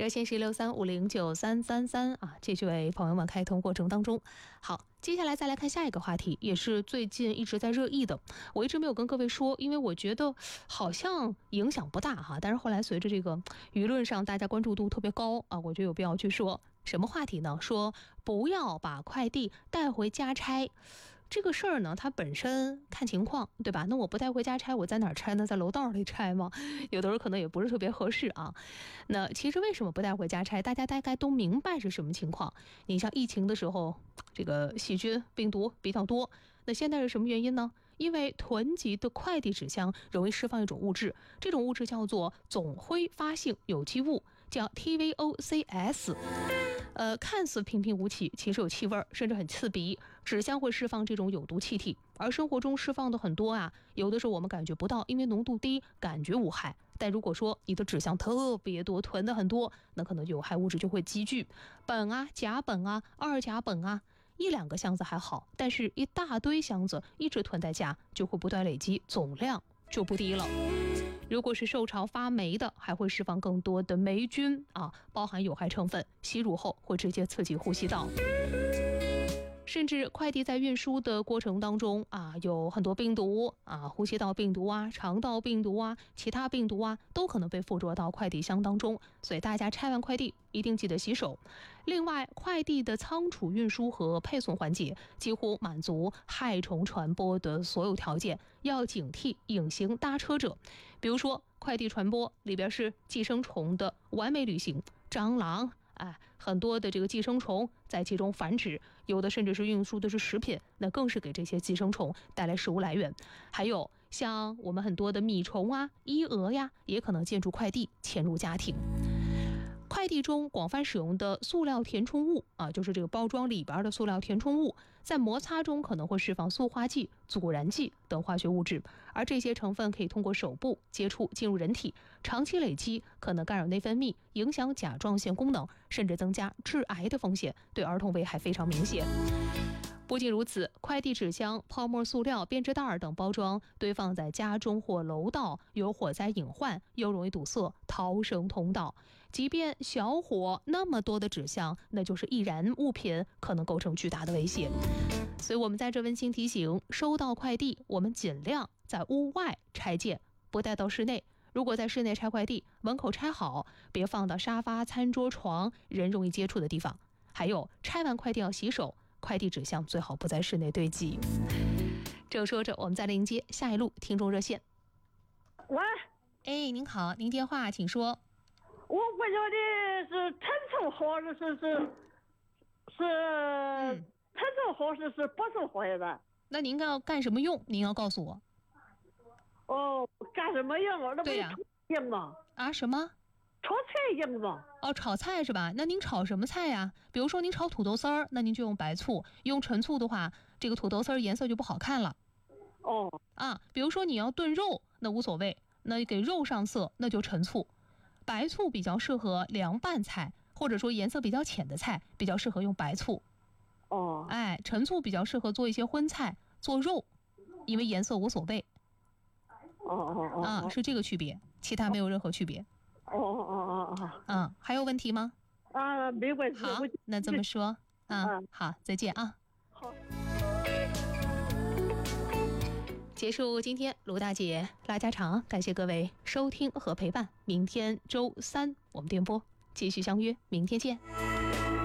热线是163509333啊，继续为朋友们开通过程当中。好，接下来再来看下一个话题，也是最近一直在热议的。我一直没有跟各位说，因为我觉得好像影响不大哈，但是后来随着这个舆论上大家关注度特别高啊，我觉得有必要去说。什么话题呢？说不要把快递带回家拆。这个事儿呢，它本身看情况，对吧？那我不带回家拆，我在哪儿拆呢？在楼道里拆吗？有的时候可能也不是特别合适啊。那其实为什么不带回家拆？大家大概都明白是什么情况。你像疫情的时候，这个细菌、病毒比较多。那现在是什么原因呢？因为囤积的快递纸箱容易释放一种物质，这种物质叫做总挥发性有机物，叫 TVOCs。看似平平无奇，其实有气味，甚至很刺鼻。纸箱会释放这种有毒气体，而生活中释放的很多啊，有的时候我们感觉不到，因为浓度低，感觉无害。但如果说你的纸箱特别多，囤的很多，那可能有害物质就会积聚，苯啊、甲苯啊、二甲苯啊。一两个箱子还好，但是一大堆箱子一直囤在家，就会不断累积，总量就不低了。如果是受潮发霉的，还会释放更多的霉菌啊，包含有害成分，吸入后会直接刺激呼吸道。甚至快递在运输的过程当中啊，有很多病毒啊，呼吸道病毒啊、肠道病毒啊、其他病毒啊，都可能被附着到快递箱当中。所以大家拆完快递一定记得洗手。另外，快递的仓储运输和配送环节几乎满足害虫传播的所有条件，要警惕隐形搭车者。比如说，快递传播里边是寄生虫的完美旅行，蟑螂。很多的这个寄生虫在其中繁殖，有的甚至是运输的是食品，那更是给这些寄生虫带来食物来源。还有像我们很多的米虫啊、衣蛾呀，也可能借助快递潜入家庭。快递中广泛使用的塑料填充物啊，就是这个包装里边的塑料填充物，在摩擦中可能会释放塑化剂、阻燃剂等化学物质，而这些成分可以通过手部接触进入人体，长期累积可能干扰内分泌，影响甲状腺功能，甚至增加致癌的风险，对儿童危害非常明显。不仅如此，快递纸箱、泡沫塑料、编织袋等包装堆放在家中或楼道，有火灾隐患，又容易堵塞逃生通道。即便小火，那么多的纸箱，那就是易燃物品，可能构成巨大的危险。所以我们在这温馨提醒，收到快递，我们尽量在屋外拆件，不带到室内。如果在室内拆快递，门口拆好，别放到沙发、餐桌、床人容易接触的地方。还有，拆完快递要洗手。快递纸箱最好不在室内堆积。正说着，我们再来迎接下一路听众热线。 喂， 您好，您电话请说。 我要的是陈醋合适是陈醋合适是不是合适的？ 那您要干什么用？您要告诉我。 哦，干什么用？那不是用吗？ 啊，什么？ 炒菜用吗？ 哦，炒菜是吧？那您炒什么菜呀？比如说您炒土豆丝儿，那您就用白醋；用陈醋的话，这个土豆丝儿颜色就不好看了。 哦， 比如说你要炖肉，那无所谓，那给肉上色，那就陈醋。白醋比较适合凉拌菜，或者说颜色比较浅的菜，比较适合用白醋。 哦， 陈醋比较适合做一些荤菜，做肉，因为颜色无所谓。是这个区别，其他没有任何区别。还有问题吗？ 没问题。 好，那这么说，好，再见啊。 好。 结束今天卢大姐拉家常，感谢各位收听和陪伴。明天周三我们电波继续相约，明天见。